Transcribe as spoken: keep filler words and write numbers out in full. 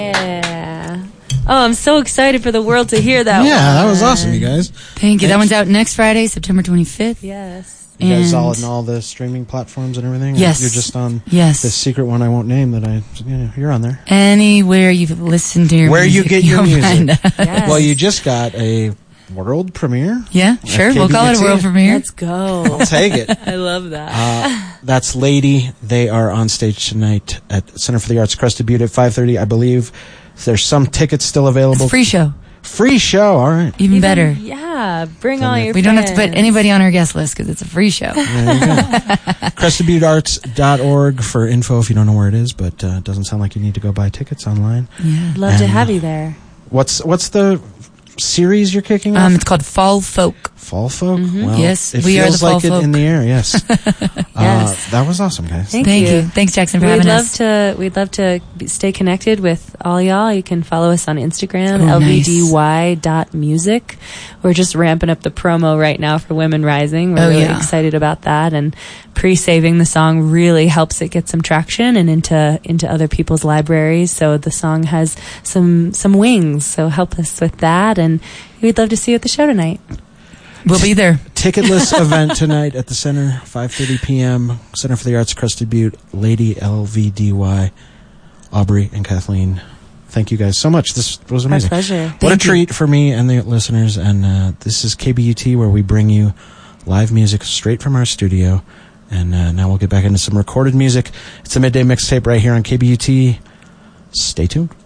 Yeah. Oh, I'm so excited for the world to hear that. Yeah, one. that was awesome, you guys. Thank you. That one's out next Friday, September twenty-fifth. Yes. You guys And- all on all the streaming platforms and everything? Yes. You're just on Yes. this secret one I won't name that I, you know, you're on there. Anywhere you've listened to your Where you music, get your you'll music. find us. Yes. Well, you just got a world premiere. Yeah, sure. K B We'll call it a U T. world premiere. Let's go. I'll take it. I love that. Uh, that's Lady. They are on stage tonight at Center for the Arts Crested Butte at five thirty, I believe. There's some tickets still available. It's a free show. Free show, all right. Even, Even- better. Yeah, bring Tell all me. your We don't have to put friends. anybody on our guest list because it's a free show. There you go. crested butte arts dot org for info if you don't know where it is, but uh, it doesn't sound like you need to go buy tickets online. Yeah. Love to And, have uh, you there. What's what's the series you're kicking off? Um, it's called Fall Folk. Fall Folk? Mhm. Well, Yes, it we are feels the Fall like it Folk. in the air, yes. uh, Yes. that was awesome, guys. Thank, Thank you. Thanks, Jackson, for we'd having love us. to. We'd love to be- stay connected with all y'all. You can follow us on Instagram, Oh, L V D Y dot music. We're just ramping up the promo right now for Women Rising. We're Oh, really yeah. excited about that, and pre-saving the song really helps it get some traction and into into other people's libraries. So the song has some some wings. So help us with that, and we'd love to see you at the show tonight. We'll be there. Ticketless event tonight at the Center, five thirty p.m. Center for the Arts, Crested Butte. Lady, L V D Y, Aubrey, and Kathleen. Thank you guys so much. This was amazing. Our pleasure. What a Thank you. treat for me and the listeners. And uh, this is K B U T, where we bring you live music straight from our studio. And uh, now we'll get back into some recorded music. It's the Midday Mixtape right here on K B U T. Stay tuned.